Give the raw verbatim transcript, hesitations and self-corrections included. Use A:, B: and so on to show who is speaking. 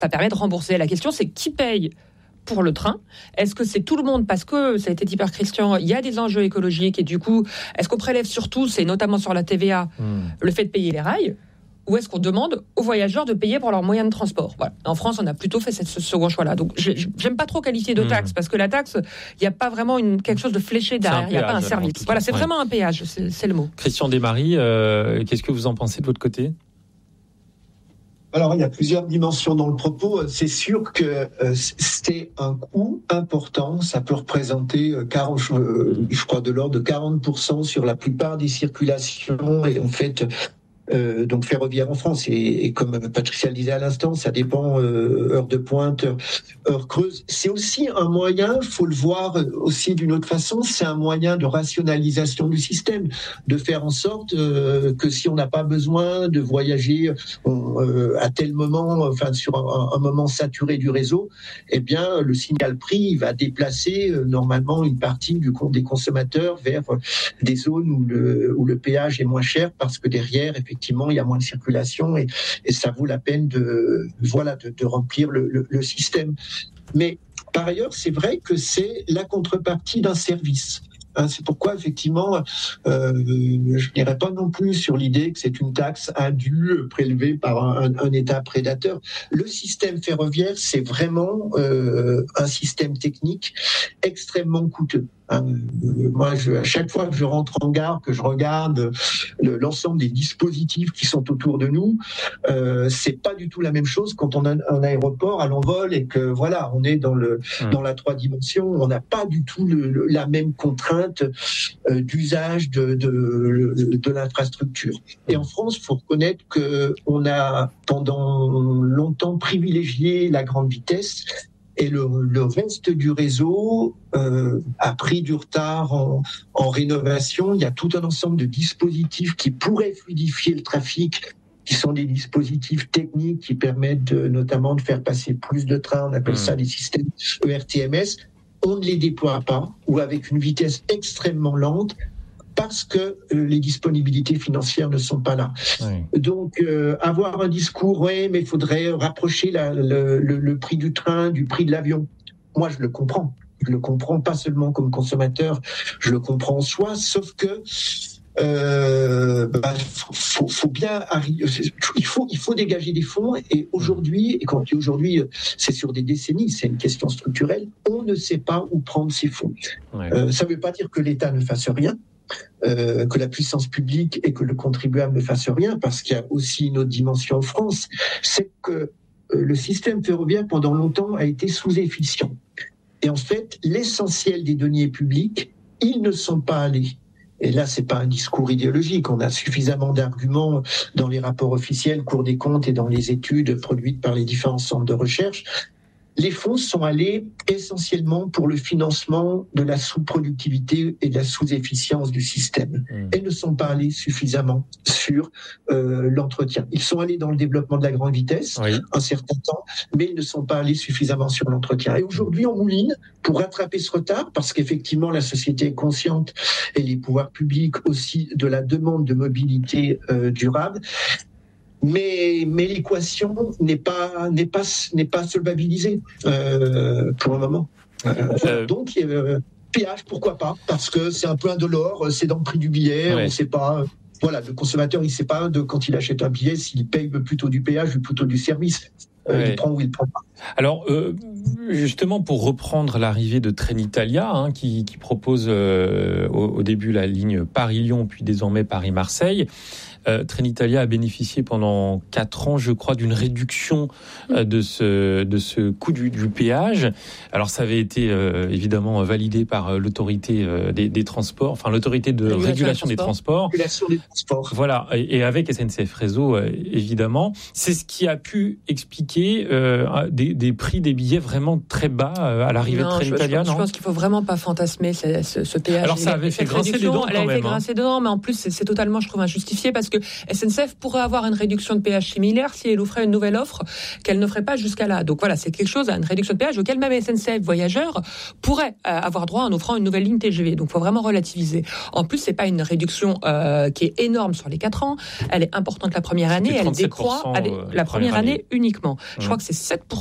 A: ça permet de rembourser. La question, c'est qui paye pour le train? Est-ce que c'est tout le monde? Parce que, ça a été dit par Christian, il y a des enjeux écologiques et du coup, est-ce qu'on prélève sur tous, et notamment sur la T V A, mmh. le fait de payer les rails? Ou est-ce qu'on demande aux voyageurs de payer pour leurs moyens de transport? Voilà. En France, on a plutôt fait ce second choix-là. Donc, j'aime pas trop qualifier de taxe, mmh. parce que la taxe, il n'y a pas vraiment une, quelque chose de fléché derrière, il n'y a pas un service. Voilà, c'est ouais. vraiment un péage, c'est, c'est le mot.
B: Christian Desmaries, euh, qu'est-ce que vous en pensez de votre côté?
C: Alors, il y a plusieurs dimensions dans le propos. C'est sûr que euh, c'est un coût important. Ça peut représenter, euh, quarante, euh, je crois, de l'ordre de quarante pour cent sur la plupart des circulations. Et en fait... Euh, donc ferroviaire en France et, et comme Patricia le disait à l'instant, ça dépend euh, heure de pointe, heure, heure creuse. C'est aussi un moyen, faut le voir aussi d'une autre façon, c'est un moyen de rationalisation du système, de faire en sorte euh, que si on n'a pas besoin de voyager on, euh, à tel moment, enfin sur un, un moment saturé du réseau, eh bien le signal prix va déplacer euh, normalement une partie du compte des consommateurs vers euh, des zones où le, où le péage est moins cher parce que derrière effectivement Effectivement, il y a moins de circulation et, et ça vaut la peine de, voilà, de, de remplir le, le, le système. Mais par ailleurs, c'est vrai que c'est la contrepartie d'un service. Hein, c'est pourquoi, effectivement, euh, je n'irai pas non plus sur l'idée que c'est une taxe indue prélevée par un, un État prédateur. Le système ferroviaire, c'est vraiment euh, un système technique extrêmement coûteux. Hein, moi, je, à chaque fois que je rentre en gare, que je regarde le, l'ensemble des dispositifs qui sont autour de nous, euh, c'est pas du tout la même chose quand on a un aéroport à l'envol et que voilà, on est dans le mmh. dans la trois dimensions. On n'a pas du tout le, le, la même contrainte euh, d'usage de, de de l'infrastructure. Et en France, il faut reconnaître que on a pendant longtemps privilégié la grande vitesse. Et le, le reste du réseau euh, a pris du retard en, en rénovation. Il y a tout un ensemble de dispositifs qui pourraient fluidifier le trafic, qui sont des dispositifs techniques qui permettent de, notamment de faire passer plus de trains. On appelle mmh. ça des systèmes E R T M S. On ne les déploie pas ou avec une vitesse extrêmement lente, parce que euh, les disponibilités financières ne sont pas là. Oui. Donc, euh, avoir un discours, ouais, mais il faudrait rapprocher la, le, le, le prix du train du prix de l'avion. Moi, je le comprends. Je le comprends pas seulement comme consommateur, je le comprends en soi, sauf que euh, bah, faut, faut bien arriver. Il faut, il faut dégager des fonds. Et aujourd'hui, et quand je dis aujourd'hui, c'est sur des décennies, c'est une question structurelle. On ne sait pas où prendre ces fonds. Ouais. Euh, ça ne veut pas dire que l'État ne fasse rien. Euh, que la puissance publique et que le contribuable ne fassent rien, parce qu'il y a aussi une autre dimension en France, c'est que euh, le système ferroviaire pendant longtemps a été sous-efficient. Et en fait, l'essentiel des deniers publics, ils ne sont pas allés. Et là, c'est pas un discours idéologique. On a suffisamment d'arguments dans les rapports officiels, Cour des comptes et dans les études produites par les différents centres de recherche. Les fonds sont allés essentiellement pour le financement de la sous-productivité et de la sous-efficience du système mmh. et ne sont pas allés suffisamment sur euh, l'entretien. Ils sont allés dans le développement de la grande vitesse oui. un certain temps, mais ils ne sont pas allés suffisamment sur l'entretien. Et aujourd'hui, on mouline pour rattraper ce retard parce qu'effectivement, la société est consciente et les pouvoirs publics aussi de la demande de mobilité euh, durable. Mais, mais l'équation n'est pas, n'est pas, n'est pas solvabilisée euh, pour le moment. Euh, euh, donc, euh, péage, pourquoi pas? Parce que c'est un peu indolore, c'est dans le prix du billet, ouais. on ne sait pas. Voilà, le consommateur, il ne sait pas de quand il achète un billet s'il paye plutôt du péage ou plutôt du service. Euh, ouais. Il prend ou il prend pas.
B: Alors, euh, justement, pour reprendre l'arrivée de Trenitalia, hein, qui, qui propose euh, au, au début la ligne Paris-Lyon, puis désormais Paris-Marseille. Euh, Trenitalia a bénéficié pendant quatre ans, je crois, d'une réduction euh, de ce de ce coût du, du péage. Alors, ça avait été euh, évidemment validé par euh, l'autorité euh, des, des transports, enfin l'autorité de régulation, régulation des transports.
C: Régulation des transports.
B: Voilà, et, et avec S N C F Réseau, euh, évidemment, c'est ce qui a pu expliquer euh, des des, des prix des billets vraiment très bas à l'arrivée
A: non,
B: de Trenitalia,
A: je,
B: non
A: Je pense qu'il faut vraiment pas fantasmer ce, ce, ce péage.
B: Alors ça avait fait grincer des dents
A: Elle
B: quand
A: avait
B: même.
A: fait grincer des dents, mais en plus c'est, c'est totalement, je trouve, injustifié parce que S N C F pourrait avoir une réduction de péage similaire si elle offrait une nouvelle offre qu'elle ne ferait pas jusqu'à là. Donc voilà, c'est quelque chose, une réduction de péage auquel même S N C F Voyageurs pourrait euh, avoir droit en offrant une nouvelle ligne T G V. Donc il faut vraiment relativiser. En plus, c'est pas une réduction euh, qui est énorme sur les quatre ans. Elle est importante la première année, elle décroît elle est, la première année, année uniquement. Je mmh. crois que c'est sept pour cent